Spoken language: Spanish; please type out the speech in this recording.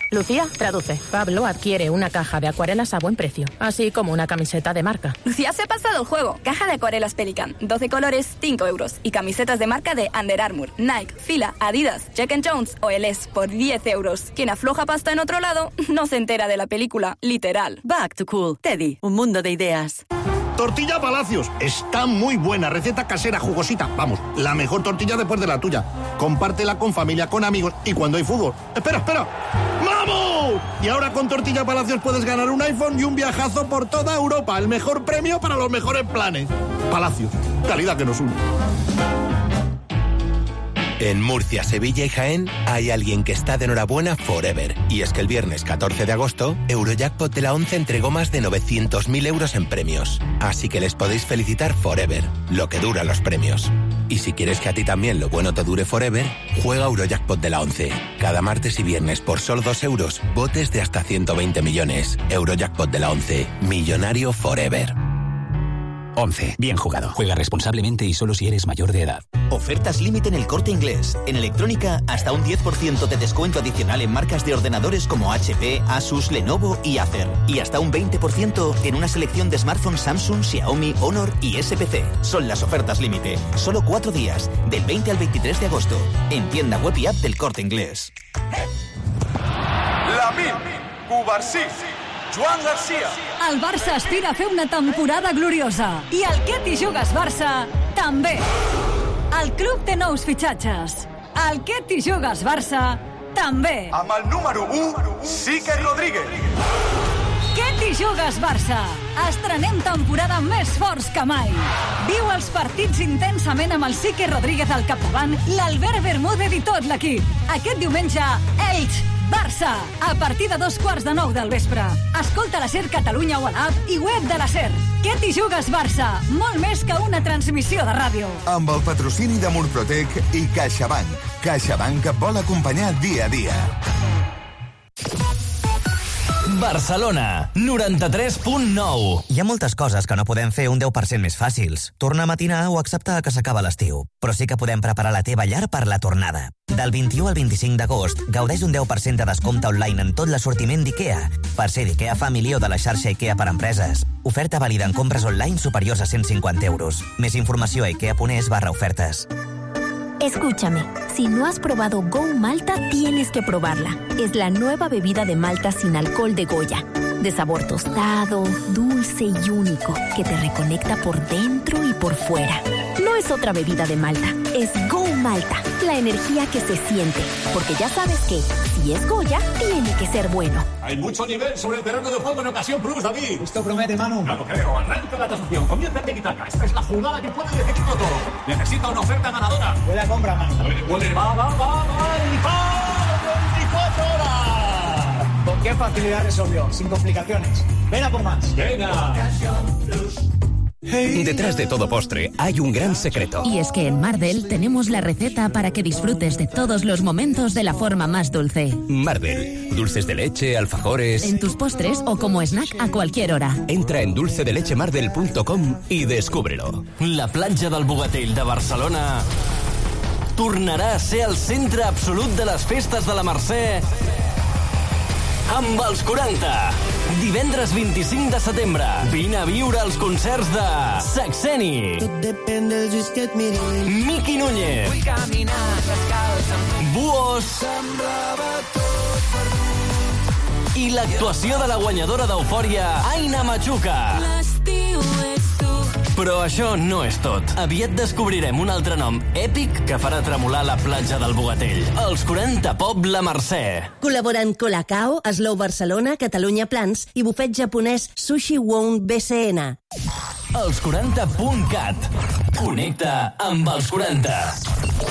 Lucía, traduce. Pablo adquiere una caja de acuarelas a buen precio, así como una camiseta de marca. Lucía se ha pasado el juego. Caja de acuarelas Pelican, 12 colores, 5 euros. Y camisetas de marca de Under Armour, Nike, Fila, Adidas, Jack & Jones o LS por 10 euros. Quien afloja pasta en otro lado no se entera de la película, literal. Back to Cool. Teddy, un mundo de ideas. Tortilla Palacios. Está muy buena. Receta casera, jugosita. Vamos, la mejor tortilla después de la tuya. Compártela con familia, con amigos y cuando hay fútbol. ¡Espera! ¡Vamos! Y ahora con Tortilla Palacios puedes ganar un iPhone y un viajazo por toda Europa. El mejor premio para los mejores planes. Palacios. Calidad que nos une. En Murcia, Sevilla y Jaén hay alguien que está de enhorabuena forever. Y es que el viernes 14 de agosto, Eurojackpot de la 11 entregó más de 900.000 euros en premios. Así que les podéis felicitar forever, lo que dura los premios. Y si quieres que a ti también lo bueno te dure forever, juega Eurojackpot de la 11. Cada martes y viernes por solo 2 euros, botes de hasta 120 millones. Eurojackpot de la 11. Millonario forever. 11. Bien jugado. Juega responsablemente y solo si eres mayor de edad. Ofertas límite en El Corte Inglés. En electrónica, hasta un 10% de descuento adicional en marcas de ordenadores como HP, Asus, Lenovo y Acer. Y hasta un 20% en una selección de smartphones Samsung, Xiaomi, Honor y SPC. Son las ofertas límite. Solo 4 días, del 20 al 23 de agosto. En tienda web y app del Corte Inglés. Lamine, Cubarsí, Joan Garcia. El Barça aspira a fer una temporada gloriosa. I el Què t'hi jugues Barça també. El club té nous fitxatges. El Què t'hi jugues Barça també. Amb el número 1, Sique Rodríguez. Què t'hi jugues Barça? Estrenem temporada més forts que mai. Viu els partits intensament amb el Sique Rodríguez al capdavant, l'Albert Bermúdez i tot l'equip. Aquest diumenge, Elx, Barça, a partir de 8:45 del vespre. Escolta la SER Catalunya o a l'app i web de la SER. Què t'hi jugues Barça? Molt més que una transmissió de ràdio. Amb el patrocini de Murprotec i CaixaBank. CaixaBank vol acompanyar dia a dia. Barcelona, 93.9. Hi ha moltes coses que no podem fer un 10% més fàcils. Tornar a matinar o acceptar que s'acaba l'estiu. Però sí que podem preparar la teva llar per la tornada. Del 21 al 25 d'agost, gaudeix un 10% de descompte online en tot l'assortiment d'IKEA. Per ser d'IKEA Family o de la xarxa IKEA per empreses. Oferta vàlida en compres online superiors a 150 euros. Més informació a ikea.es/ofertes. Escúchame, si no has probado Go Malta, tienes que probarla. Es la nueva bebida de malta sin alcohol de Goya. De sabor tostado, dulce y único, que te reconecta por dentro y por fuera. No es otra bebida de Malta, es Go Malta, la energía que se siente. Porque ya sabes que, si es Goya, tiene que ser bueno. Hay mucho nivel sobre el terreno de juego en Ocasión Plus, David. Esto promete, Manu. No lo creo. Arranca la tasación. Comienza el tiki-taka. Esta es la jugada que puede decidirlo todo. Necesita una oferta ganadora. Buena compra, Manu. Va. 24 horas. ¿Con qué facilidad resolvió? Sin complicaciones. Ven a por más. Venga. Detrás de todo postre hay un gran secreto. Y es que en Mardel tenemos la receta para que disfrutes de todos los momentos de la forma más dulce. Mardel, dulces de leche, alfajores... En tus postres o como snack a cualquier hora. Entra en dulcedeLecheMardel.com i descúbrelo. La platja del Bogatell de Barcelona tornarà a ser el centre absolut de les festes de la Mercè amb els 40. Divendres 25 de setembre. Vine a viure els concerts de Saxeni, Miqui Núñez, Buos i l'actuació de la guanyadora d'Eufòria, Aina Machuca. Però això no és tot. Aviat descobrirem un altre nom èpic que farà tremolar la platja del Bogatell. Els 40 Pop La Mercè. Col·laboren Colacao, Slow Barcelona, Catalunya Plans i bufet japonès Sushi Won BCN. Els 40.cat. Connecta amb els 40.